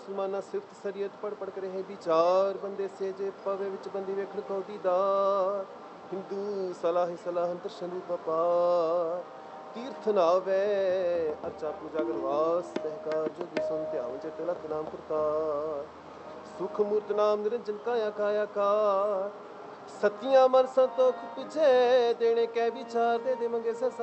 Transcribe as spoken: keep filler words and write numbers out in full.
मुसलमाना सिफ्त सरीयत पढ़ पढ़ कर रहे विचार बंदे से जे पवे विच बंदी वेखण को दीदार हिंदू सलाह सलाह दर्शन पपार तीर्थ नावे अर्चा पूजा गरवास सहकार जोगी सुन ध्यान चेत लख नाम करतार सुख मूर्त नाम निरंजन काया काया कार सतिया मन संतोख पुछे देने कै विचार दे दे मंगे